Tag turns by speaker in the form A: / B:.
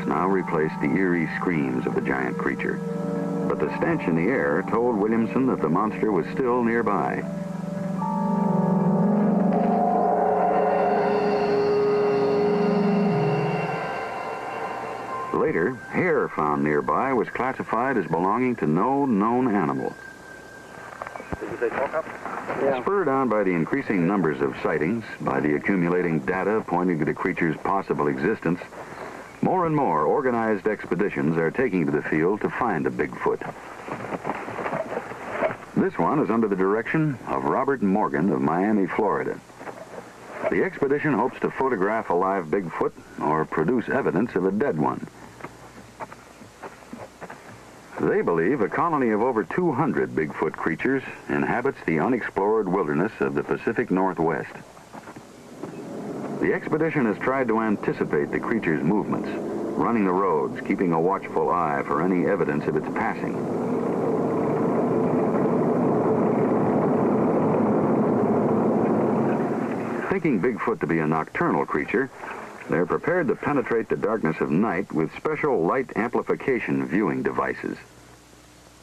A: now replaced the eerie screams of the giant creature. But the stench in the air told Williamson that the monster was still nearby. Later, hair found nearby was classified as belonging to no known animal.
B: Did they talk up?
C: Yeah.
A: Spurred on by the increasing numbers of sightings, by the accumulating data pointing to the creature's possible existence, more and more organized expeditions are taking to the field to find a Bigfoot. This one is under the direction of Robert Morgan of Miami, Florida. The expedition hopes to photograph a live Bigfoot or produce evidence of a dead one. They believe a colony of over 200 Bigfoot creatures inhabits the unexplored wilderness of the Pacific Northwest. The expedition has tried to anticipate the creature's movements, running the roads, keeping a watchful eye for any evidence of its passing. Thinking Bigfoot to be a nocturnal creature, they're prepared to penetrate the darkness of night with special light amplification viewing devices.